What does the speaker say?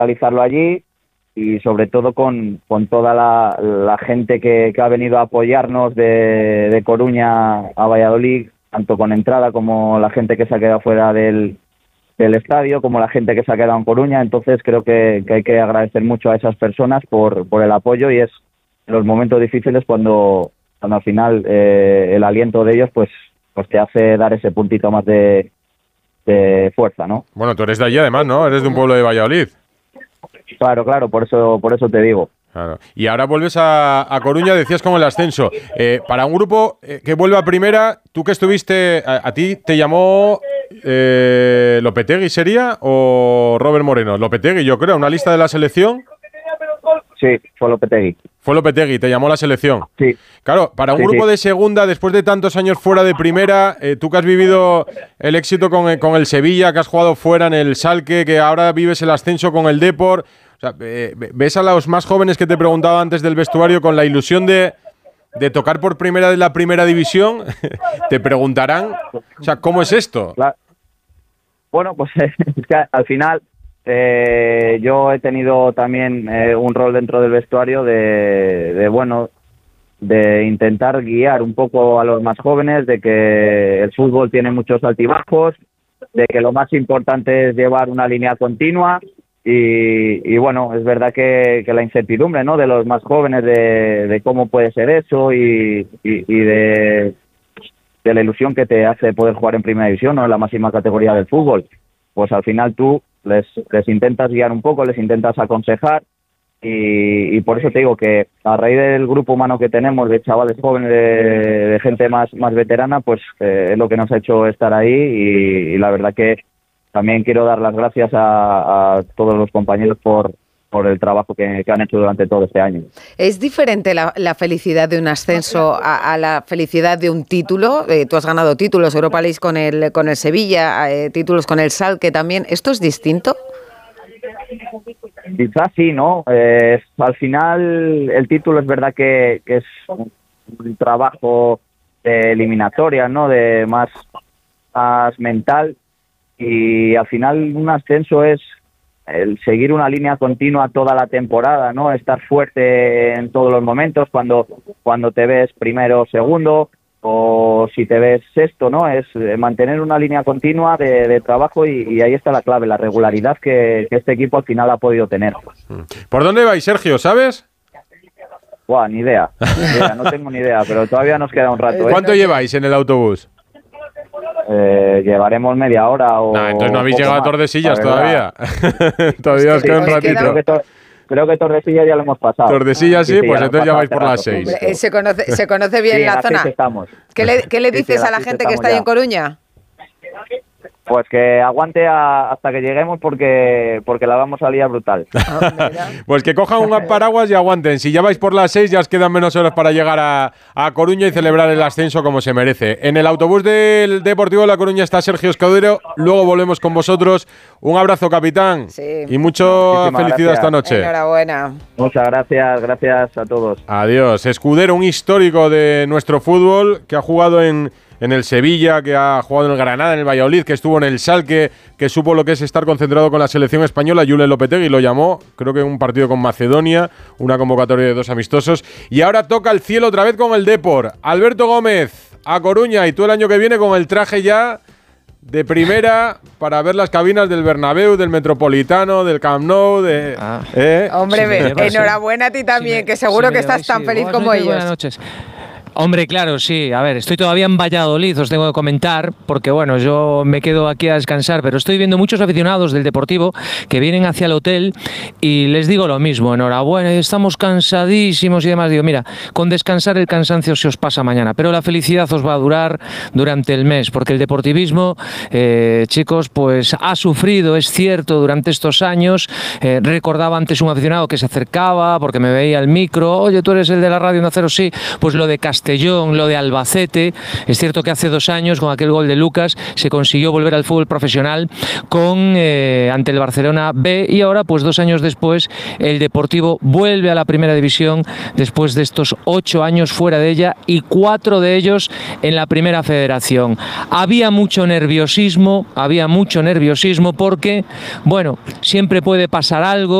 realizarlo allí y sobre todo con toda la gente que ha venido a apoyarnos de Coruña a Valladolid, tanto con entrada como la gente que se ha quedado fuera del estadio, como la gente que se ha quedado en Coruña. Entonces creo que hay que agradecer mucho a esas personas por el apoyo, y es en los momentos difíciles cuando al final el aliento de ellos pues te hace dar ese puntito más de fuerza, ¿no? Bueno, tú eres de allí además, ¿no? Eres de un pueblo de Valladolid. Claro, por eso te digo. Claro. Y ahora vuelves a Coruña, decías, con el ascenso. Para un grupo que vuelve a primera, tú que estuviste, ¿a ti te llamó Lopetegui sería o Robert Moreno? Lopetegui, yo creo, una lista de la selección. Sí, fue Lopetegui. Fue Lopetegui, te llamó la selección. Sí. Claro, para un grupo de segunda, después de tantos años fuera de primera, tú que has vivido el éxito con el Sevilla, que has jugado fuera en el Schalke, que ahora vives el ascenso con el Depor, o sea, ves a los más jóvenes que te preguntaba antes del vestuario con la ilusión de tocar por primera vez la primera división, te preguntarán, o sea, ¿cómo es esto? Bueno, pues es que al final yo he tenido también un rol dentro del vestuario de intentar guiar un poco a los más jóvenes, de que el fútbol tiene muchos altibajos, de que lo más importante es llevar una línea continua. Y bueno, es verdad que la incertidumbre, ¿no?, de los más jóvenes de cómo puede ser eso y de la ilusión que te hace poder jugar en primera división, ¿no?, en la máxima categoría del fútbol, pues al final tú les intentas guiar un poco, les intentas aconsejar, y por eso te digo que a raíz del grupo humano que tenemos de chavales jóvenes, de gente más veterana, pues es lo que nos ha hecho estar ahí, y la verdad que también quiero dar las gracias a todos los compañeros por el trabajo que han hecho durante todo este año. ¿Es diferente la felicidad de un ascenso a la felicidad de un título? Tú has ganado títulos, Europa League con el Sevilla, títulos con el Schalke también. ¿Esto es distinto? Quizás sí, ¿no? Al final el título es verdad que es un trabajo de eliminatoria, ¿no?, de más mental. Y al final un ascenso es el seguir una línea continua toda la temporada, ¿no? Estar fuerte en todos los momentos, cuando te ves primero o segundo, o si te ves sexto, ¿no? Es mantener una línea continua de trabajo, y ahí está la clave, la regularidad que este equipo al final ha podido tener. ¿Por dónde vais, Sergio? ¿Sabes? Buah, ni idea, no tengo ni idea, pero todavía nos queda un rato. ¿Cuánto lleváis en el autobús? Llevaremos media hora o... No, entonces no habéis llegado a Tordesillas todavía. Todavía os queda un ratito. Creo que Tordesillas ya lo hemos pasado. Tordesillas sí, pues entonces ya vais por las 6. ¿Se conoce bien la zona? ¿Qué le dices a la gente que está ahí en Coruña? Pues que aguante hasta que lleguemos porque la vamos a liar brutal. Pues que cojan un paraguas y aguanten. Si ya vais por las 6 ya os quedan menos horas para llegar a Coruña y celebrar el ascenso como se merece. En el autobús del Deportivo de La Coruña está Sergio Escudero. Luego volvemos con vosotros. Un abrazo, capitán. Sí. Y mucha felicidad esta noche. Enhorabuena. Muchas gracias a todos. Adiós. Escudero, un histórico de nuestro fútbol que ha jugado en el Sevilla, que ha jugado en el Granada, en el Valladolid, que estuvo en el Schalke, que supo lo que es estar concentrado con la selección española. Julen Lopetegui lo llamó, creo que en un partido con Macedonia, una convocatoria de 2 amistosos. Y ahora toca el cielo otra vez con el Depor. Alberto Gómez, a Coruña, y tú el año que viene con el traje ya de primera para ver las cabinas del Bernabéu, del Metropolitano, del Camp Nou. Hombre, enhorabuena a ti también, que seguro que estás tan feliz como ellos. Buenas noches. Hombre, claro, sí. A ver, estoy todavía en Valladolid, os tengo que comentar, porque bueno, yo me quedo aquí a descansar, pero estoy viendo muchos aficionados del Deportivo que vienen hacia el hotel y les digo lo mismo, enhorabuena, estamos cansadísimos y demás. Digo, mira, con descansar el cansancio se os pasa mañana, pero la felicidad os va a durar durante el mes, porque el deportivismo, chicos, pues ha sufrido, es cierto, durante estos años. Recordaba antes un aficionado que se acercaba porque me veía el micro, oye, tú eres el de la radio Onda Cero, sí, pues lo de Castellón Castellón, lo de Albacete. Es cierto que hace 2 años, con aquel gol de Lucas, se consiguió volver al fútbol profesional ante el Barcelona B, y ahora, pues 2 años después, el Deportivo vuelve a la primera división después de estos 8 años fuera de ella y 4 de ellos en la primera federación. Había mucho nerviosismo porque, bueno, siempre puede pasar algo.